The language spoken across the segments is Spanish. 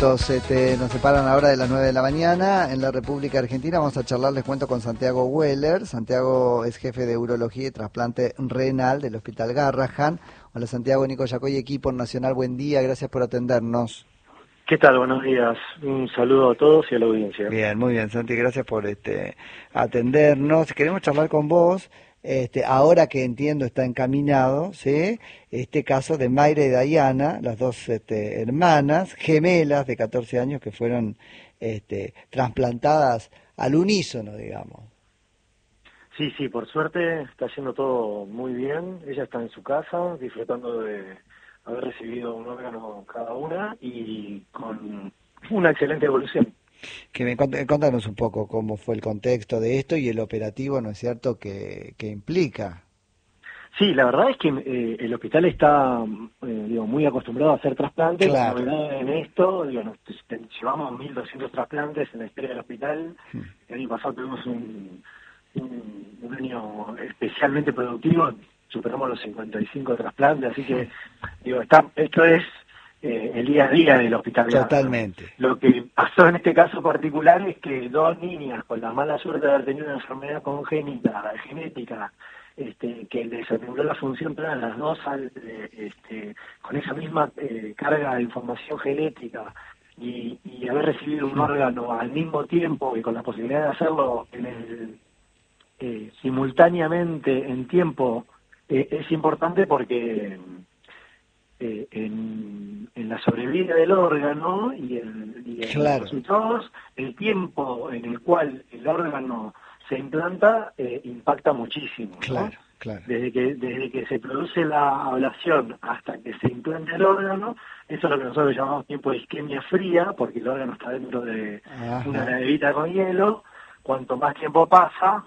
minutos nos separan ahora de las 9 de la mañana en la República Argentina. Vamos a charlar, les cuento, con Santiago Weller. Santiago es jefe de urología y trasplante renal del Hospital Garrahan. Hola Santiago, Nico Yacoy, equipo nacional, buen día, gracias por atendernos. ¿Qué tal? Buenos días. Un saludo a todos y a la audiencia. Bien, muy bien, Santi, gracias por atendernos. Queremos charlar con vos, ahora que entiendo está encaminado, ¿sí? Este caso de Mayra y Dayana, las dos hermanas, gemelas de 14 años que fueron trasplantadas al unísono, digamos. Sí, por suerte está yendo todo muy bien. Ella está en su casa disfrutando de haber recibido un órgano cada una y con una excelente evolución. Contanos un poco cómo fue el contexto de esto y el operativo, ¿no es cierto?, que implica. Sí, la verdad es que el hospital está muy acostumbrado a hacer trasplantes. Claro. La novedad en esto, llevamos 1.200 trasplantes en la historia del hospital. El año pasado tuvimos un año especialmente productivo, superamos los 55 trasplantes, así que esto es el día a día del hospital. Totalmente. Lo que pasó en este caso particular es que dos niñas con la mala suerte de haber tenido una enfermedad congénita, genética, que les anuló la función plena, las dos con esa misma carga de información genética y haber recibido un órgano al mismo tiempo y con la posibilidad de hacerlo simultáneamente en tiempo, es importante porque en la sobrevida del órgano y en Claro. los resultados, el tiempo en el cual el órgano se implanta impacta muchísimo, ¿no? Claro, claro. Desde que se produce la ablación hasta que se implanta el órgano, eso es lo que nosotros llamamos tiempo de isquemia fría, porque el órgano está dentro de una nevera con hielo. Cuanto más tiempo pasa,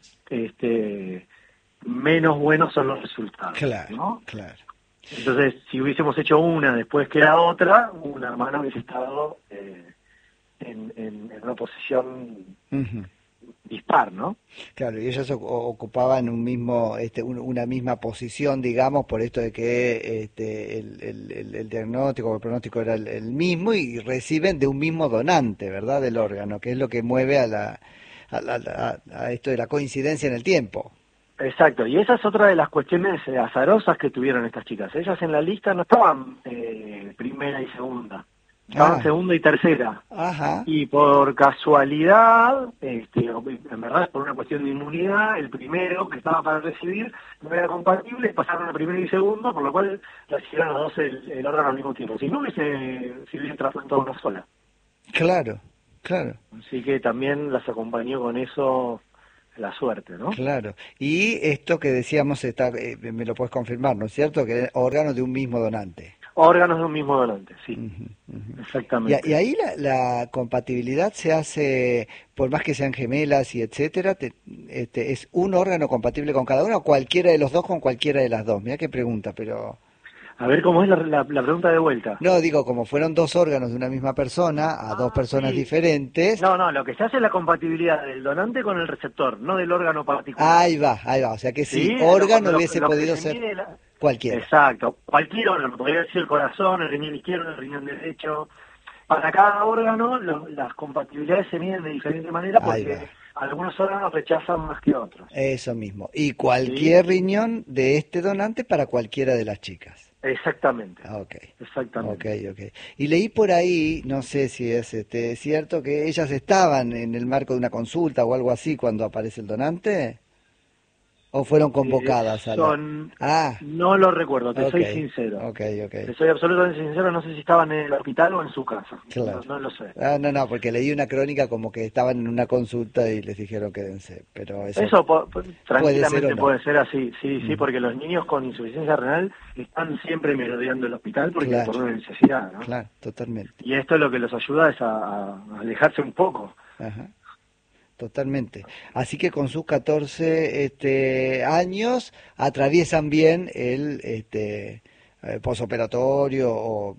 menos buenos son los resultados. Claro, ¿no? claro. Entonces, si hubiésemos hecho una después que la otra, una hermana hubiese estado en una posición dispar, ¿no? Claro, y ellos ocupaban una misma posición, digamos, por esto de que el diagnóstico o el pronóstico era el mismo y reciben de un mismo donante, ¿verdad?, del órgano, que es lo que mueve a esto de la coincidencia en el tiempo. Exacto, y esa es otra de las cuestiones azarosas que tuvieron estas chicas. Ellas en la lista no estaban primera y segunda, estaban segunda y tercera. Ajá. Y por casualidad, en verdad por una cuestión de inmunidad, el primero que estaba para recibir no era compatible, pasaron a primero y segundo, por lo cual recibieron los dos el órgano al mismo tiempo. Si no se hubiese trasplantado una sola. Claro, claro. Así que también las acompañó con eso la suerte, ¿no? Claro. Y esto que decíamos, me lo puedes confirmar, ¿no es cierto?, que órganos de un mismo donante. Órganos de un mismo donante, sí. Exactamente. Y ahí la compatibilidad se hace, por más que sean gemelas y etcétera, ¿es un órgano compatible con cada uno o cualquiera de los dos con cualquiera de las dos? Mirá qué pregunta, pero... A ver, ¿cómo es la pregunta de vuelta? No, digo, como fueron dos órganos de una misma persona, a dos personas diferentes... No, lo que se hace es la compatibilidad del donante con el receptor, no del órgano particular. Ahí va, o sea que sí, órgano hubiese podido ser cualquiera. Exacto, cualquier órgano, podría ser el corazón, el riñón izquierdo, el riñón derecho. Para cada órgano las compatibilidades se miden de diferente manera porque algunos órganos rechazan más que otros. Eso mismo, y cualquier riñón de este donante para cualquiera de las chicas. Exactamente. Exactamente. Okay. Y leí por ahí, no sé si es cierto, que ellas estaban en el marco de una consulta o algo así cuando aparece el donante. ¿O fueron convocadas a la...? No lo recuerdo, te soy sincero. Te soy absolutamente sincero, no sé si estaban en el hospital o en su casa. Claro. No lo sé. No, porque leí una crónica como que estaban en una consulta y les dijeron quédense, pero eso tranquilamente puede ser así, sí, porque los niños con insuficiencia renal están siempre merodeando el hospital porque por una necesidad, ¿no? Claro, totalmente. Y esto lo que los ayuda es a alejarse un poco. Ajá. Totalmente. Así que con sus 14 años atraviesan bien el posoperatorio o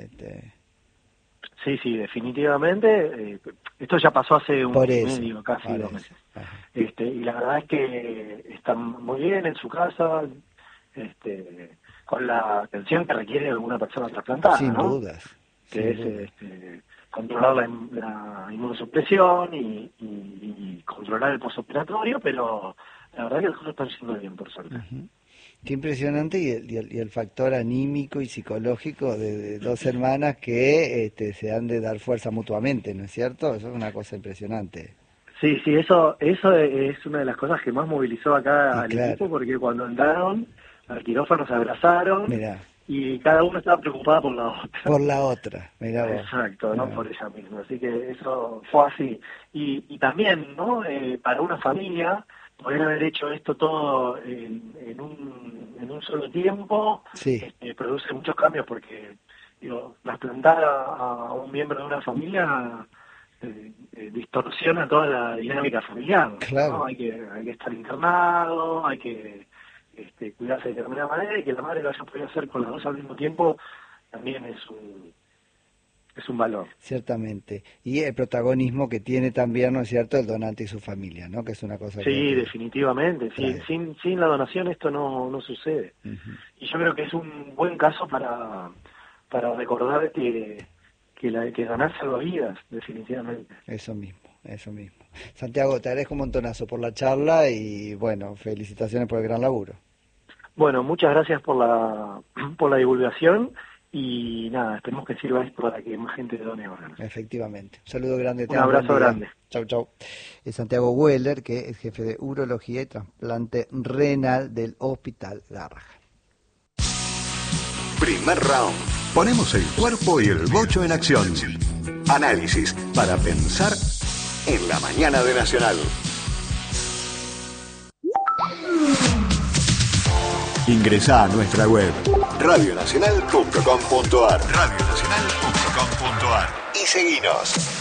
Sí, definitivamente. Esto ya pasó hace un mes y medio, casi 2 meses. Y la verdad es que están muy bien en su casa, con la atención que requiere alguna persona trasplantada, sin ¿no? dudas. que es controlar la inmunosupresión y controlar el postoperatorio, pero la verdad que las cosas están yendo bien, por suerte. Uh-huh. Qué impresionante, y el factor anímico y psicológico de dos hermanas que se han de dar fuerza mutuamente, ¿no es cierto? Eso es una cosa impresionante. Sí, eso es una de las cosas que más movilizó acá al equipo, porque cuando entraron al quirófano se abrazaron. Mirá. Y cada uno estaba preocupada por la otra. Por la otra, mirá vos. Exacto, no por ella misma. Así que eso fue así. Y también, ¿no? Para una familia, poder haber hecho esto todo en un solo tiempo, sí. Produce muchos cambios, porque trasplantar a un miembro de una familia distorsiona toda la dinámica familiar. Claro. ¿no? Hay que estar internado, hay que cuidarse de determinada manera, y que la madre lo haya podido hacer con las dos al mismo tiempo también es un valor. Ciertamente. Y el protagonismo que tiene también, ¿no es cierto?, el donante y su familia, ¿no? Que es una cosa sí, definitivamente. Sí. Sin la donación esto no sucede. Uh-huh. Y yo creo que es un buen caso para recordar que donar salva vidas, definitivamente. Eso mismo. Santiago, te agradezco un montonazo por la charla y, bueno, felicitaciones por el gran laburo. Bueno, muchas gracias por la divulgación y nada, esperemos que sirva esto para que más gente done órganos. Efectivamente. Un saludo grande. Un abrazo grande. Chau. Es Santiago Weller, que es jefe de urología y trasplante renal del Hospital Garrahan. Primer round. Ponemos el cuerpo y el bocho en acción. Análisis para pensar en la mañana de Nacional. Ingresa a nuestra web radionacional.com.ar y seguinos.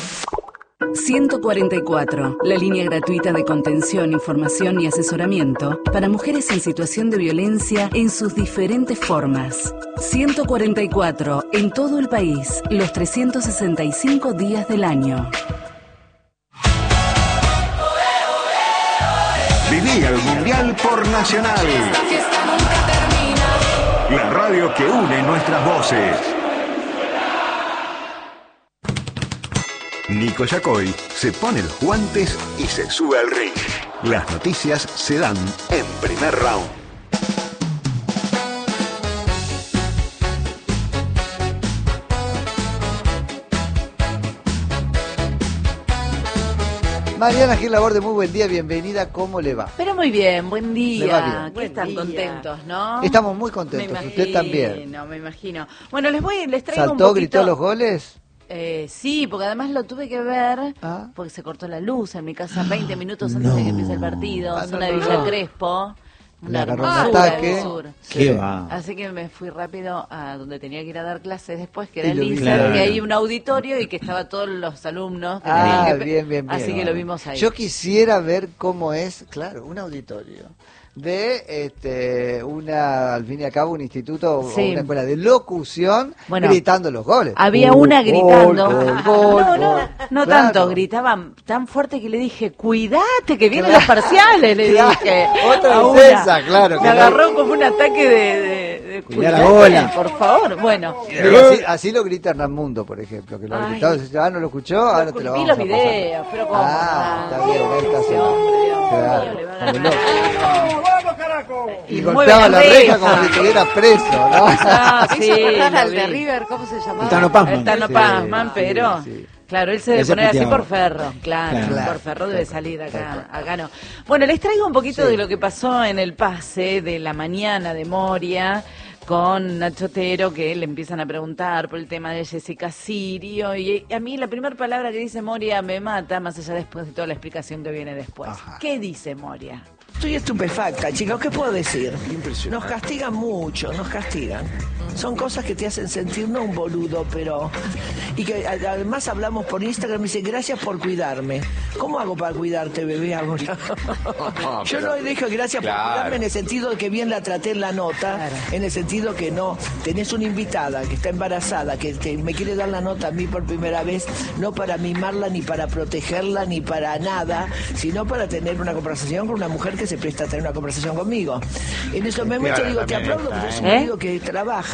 144, la línea gratuita de contención, información y asesoramiento para mujeres en situación de violencia en sus diferentes formas. 144, en todo el país, los 365 días del año. Viví el Mundial por Nacional. Esta fiesta nunca termina. La radio que une nuestras voces. Nico Yacoy se pone los guantes y se sube al ring. Las noticias se dan en primer round. Mariana Gil Laborde, muy buen día, bienvenida, ¿cómo le va? Pero muy bien, buen día. Le va bien. ¿Qué están contentos, no? Estamos muy contentos, usted también. Me imagino. Bueno, les traigo ¿Saltó, un poquito... gritó los goles? Sí, porque además lo tuve que ver, porque se cortó la luz en mi casa 20 minutos antes de que empiece el partido, zona de Villa Crespo. Le agarró un ataque. ¿Qué va? Así que me fui rápido a donde tenía que ir a dar clases después, que era el INSER, que hay un auditorio y que estaban todos los alumnos. Bien. Así que lo vimos ahí. Yo quisiera ver cómo es, claro, un auditorio de al fin y al cabo un instituto o una escuela de locución, gritando los goles. Había una gritando. No tanto, gritaban tan fuerte que le dije, cuidate que vienen los parciales, le dije. Otra vez esa, claro. Me agarró como un ataque de cuidar la bola. Por favor, bueno. Así lo grita Hernán Mundo, por ejemplo, que lo ha gritado, no lo escuchó, ahora te lo vamos a pasar. Vi los videos, pero ¿cómo? Está bien, ¡Vamos, carajo! Y golpeaba la reja como si estuviera preso, ¿no? Sí, al de River, ¿cómo se llamaba? El Tano Pazman, pero... Sí. Claro, él se debe poner así por Ferro, claro. Por Ferro debe salir acá no. Bueno, les traigo un poquito de lo que pasó en el pase de la mañana de Moria con Nacho Otero, que le empiezan a preguntar por el tema de Jessica Sirio, y a mí la primera palabra que dice Moria me mata, más allá después de toda la explicación que viene después. Ajá. ¿Qué dice Moria? Estoy estupefacta, chicos, ¿qué puedo decir? Nos castigan mucho, nos castigan. Son cosas que te hacen sentir no un boludo, pero... Y que además hablamos por Instagram y dice, gracias por cuidarme. ¿Cómo hago para cuidarte, bebé, ahora? Yo no dije gracias por cuidarme en el sentido de que bien la traté en la nota, en el sentido que no, tenés una invitada que está embarazada, que me quiere dar la nota a mí por primera vez, no para mimarla, ni para protegerla, ni para nada, sino para tener una conversación con una mujer que se presta a tener una conversación conmigo. En ese momento digo, te aplaudo porque es un marido que trabaja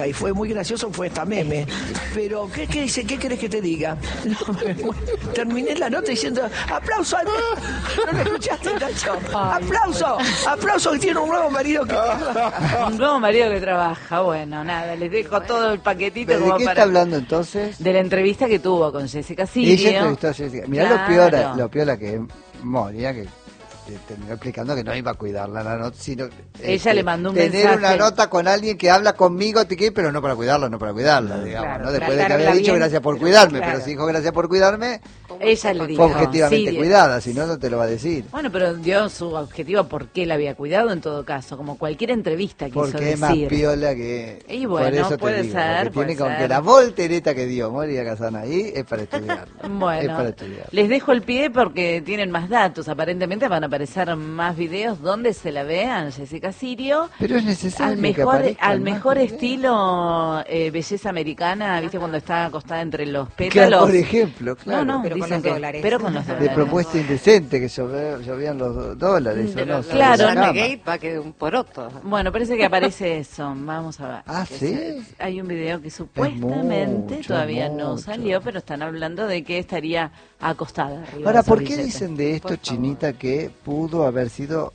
y fue muy gracioso, fue esta meme. Pero, ¿qué dice? ¿Qué querés que te diga? Terminé la nota diciendo, aplauso al... ¿No lo escuchaste, Nacho? Aplauso que tiene un nuevo marido que trabaja. Un nuevo marido que trabaja, bueno, nada, les dejo todo el paquetito. ¿Pero de qué está hablando entonces? De la entrevista que tuvo con Jessica Sirio. Ella entrevistó a Jessica. Mirá lo piola que es Moria, que terminó explicando que no iba a cuidarla la nota, sino ella le mandó un tener mensaje. una nota con alguien que habla conmigo, pero no para cuidarla, digamos, claro, ¿no? Después de que había dicho gracias por cuidarme, pero si dijo gracias por cuidarme, ella le dijo fue objetivamente cuidada, si no, no te lo va a decir. Bueno, pero dio su objetivo por qué la había cuidado en todo caso, como cualquier entrevista quiso porque decir. Es más piola que... Y bueno, por eso puede ser. Tiene con que la voltereta que dio Moria Casana ahí es para estudiarla. Bueno, es para estudiarla. Les dejo el pie porque tienen más datos, aparentemente van a aparecer más videos donde se la vean Jessica Sirio. Pero es necesario al mejor estilo belleza americana, ¿viste? Cuando está acostada entre los pétalos. Por ejemplo, claro. No, pero con los dólares. Pero con los dólares. De propuesta indecente que llovían los dólares. Claro, Gate va a quedar un poroto. Bueno, parece que aparece eso. Vamos a ver. Ah, ¿sí? Hay un video que supuestamente todavía no mucho. salió, pero están hablando de que estaría acostada arriba. Ahora, de ¿por qué servilleta. dicen de esto, Chinita, que pudo haber sido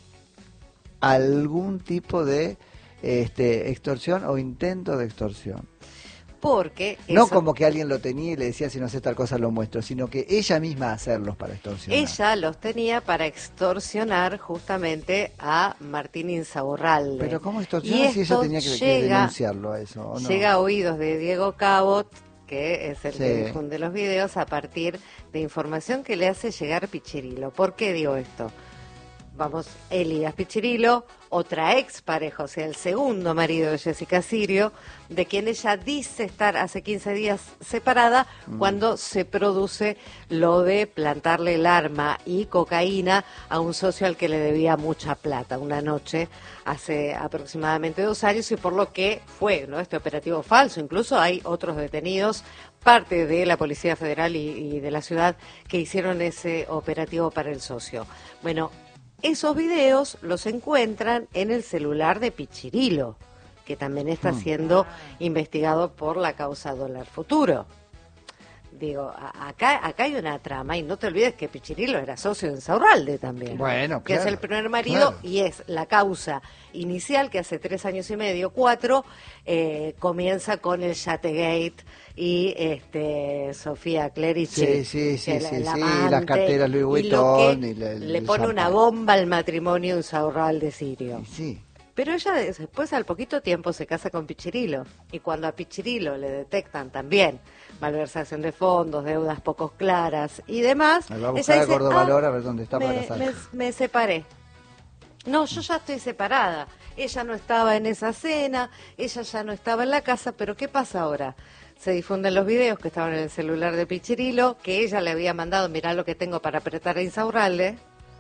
algún tipo de extorsión o intento de extorsión? Porque no como que alguien lo tenía y le decía si no sé tal cosa lo muestro, sino que ella misma hacerlos para extorsionar. ella los tenía para extorsionar justamente a Martín Insaurralde. Pero ¿cómo extorsionar si ella tenía que denunciarlo a eso? ¿O no? Llega a oídos de Diego Cabot, que es el que Sí. difunde los videos, a partir de información que le hace llegar Pichirilo. ¿Por qué digo esto? Vamos, Elías Pichirilo, otra ex pareja, o sea, el segundo marido de Jessica Sirio, de quien ella dice estar hace 15 días separada, cuando se produce lo de plantarle el arma y cocaína a un socio al que le debía mucha plata una noche hace aproximadamente 2 años, y por lo que fue, ¿no?, este operativo falso. Incluso hay otros detenidos, parte de la Policía Federal y de la ciudad, que hicieron ese operativo para el socio. Bueno, esos videos los encuentran en el celular de Pichirilo, que también está siendo investigado por la causa Dólar Futuro. Digo, acá hay una trama, y no te olvides que Pichirilo era socio de Insaurralde también. Bueno, que claro, es el primer marido, claro. Y es la causa inicial que hace 3 años y medio, 4, comienza con el Yategate y Sofía Clerici. Sí, la amante, las carteras Louis Vuitton y le pone una bomba al matrimonio Insaurralde Sirio. Sí. Pero ella después, al poquito tiempo, se casa con Pichirilo. Y cuando a Pichirilo le detectan también malversación de fondos, deudas poco claras y demás, Me va a ella buscar a dice, Cordovalor a ver dónde está para casarse. me separé. No, yo ya estoy separada. Ella no estaba en esa cena, ella ya no estaba en la casa, pero ¿qué pasa ahora? Se difunden los videos que estaban en el celular de Pichirilo, que ella le había mandado, mirá lo que tengo para apretar a Insaurralde.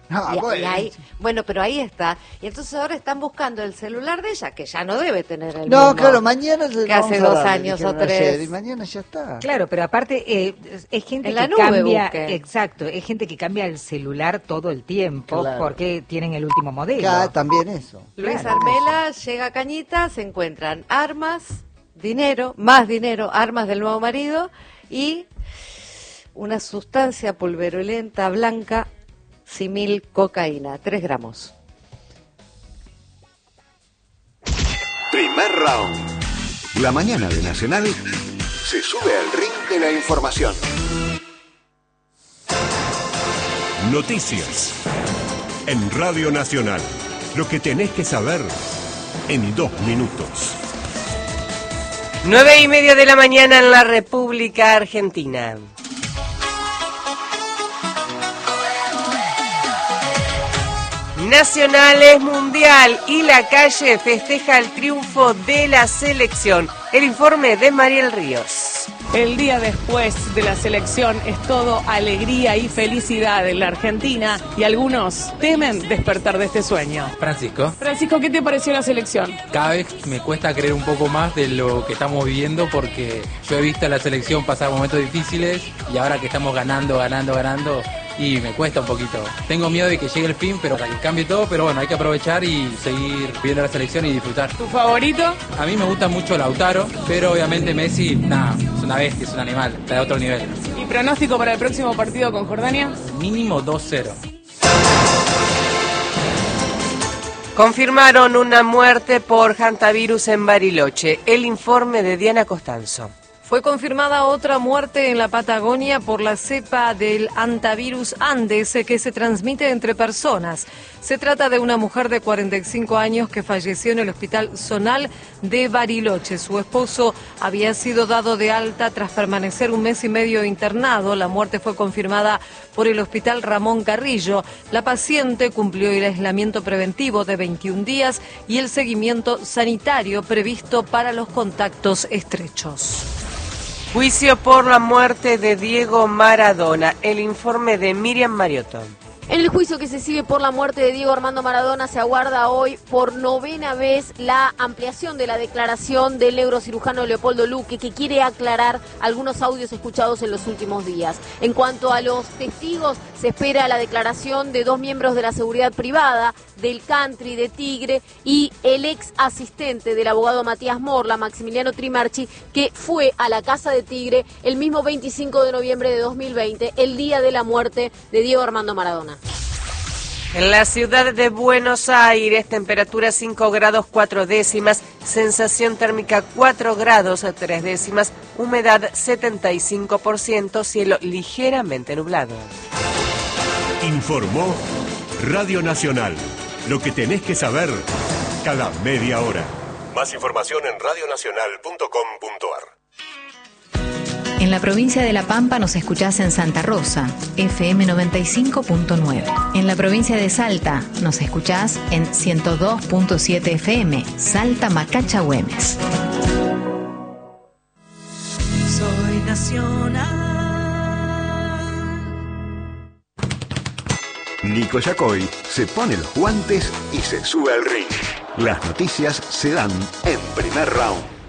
Bueno, pero ahí está. Y entonces ahora están buscando el celular de ella, que ya no debe tener el mismo. No, claro, mañana que hace 2 años o 3. Y mañana ya está. Claro, pero aparte es gente en la que nube cambia, busquen. exacto, es gente que cambia el celular todo el tiempo, Claro. porque tienen el último modelo. También eso. Luis Claro. Armela llega a Cañita, se encuentran armas, dinero, más dinero, armas del nuevo marido y una sustancia pulverulenta blanca, simil cocaína, 3 gramos. Primer round. La mañana de Nacional se sube al ring de la información. Noticias. En Radio Nacional. Lo que tenés que saber en 2 minutos. 9:30 de la mañana en la República Argentina. Nacional es mundial y la calle festeja el triunfo de la selección. El informe de Mariel Ríos. El día después de la selección es todo alegría y felicidad en la Argentina y algunos temen despertar de este sueño. Francisco, ¿qué te pareció la selección? cada vez me cuesta creer un poco más de lo que estamos viviendo porque yo he visto a la selección pasar momentos difíciles y ahora que estamos ganando y me cuesta un poquito. Tengo miedo de que llegue el fin, pero para que cambie todo, pero bueno, hay que aprovechar y seguir viendo la selección y disfrutar. ¿Tu favorito? A mí me gusta mucho Lautaro, pero obviamente Messi, nada, es una bestia, es un animal, está de otro nivel. ¿Y pronóstico para el próximo partido con Jordania? Mínimo 2-0. Confirmaron una muerte por hantavirus en Bariloche. El informe de Diana Costanzo. Fue confirmada otra muerte en la Patagonia por la cepa del hantavirus Andes que se transmite entre personas. Se trata de una mujer de 45 años que falleció en el hospital zonal de Bariloche. Su esposo había sido dado de alta tras permanecer 1 mes y medio internado. La muerte fue confirmada por el hospital Ramón Carrillo. La paciente cumplió el aislamiento preventivo de 21 días y el seguimiento sanitario previsto para los contactos estrechos. Juicio por la muerte de Diego Maradona. El informe de Miriam Mariotto. En el juicio que se sigue por la muerte de Diego Armando Maradona se aguarda hoy por 9ª vez la ampliación de la declaración del neurocirujano Leopoldo Luque, que quiere aclarar algunos audios escuchados en los últimos días. En cuanto a los testigos, se espera la declaración de 2 miembros de la seguridad privada, del country de Tigre y el ex asistente del abogado Matías Morla, Maximiliano Trimarchi, que fue a la casa de Tigre el mismo 25 de noviembre de 2020, el día de la muerte de Diego Armando Maradona. En la ciudad de Buenos Aires, temperatura 5 grados 4 décimas, sensación térmica 4 grados 3 décimas, humedad 75%, cielo ligeramente nublado. Informó Radio Nacional. Lo que tenés que saber cada media hora. Más información en radionacional.com.ar. En la provincia de La Pampa nos escuchás en Santa Rosa, FM 95.9. En la provincia de Salta nos escuchás en 102.7 FM, Salta Macacha Güemes. Soy nacional. Nico Yacoy se pone los guantes y se sube al ring. Las noticias se dan en primer round.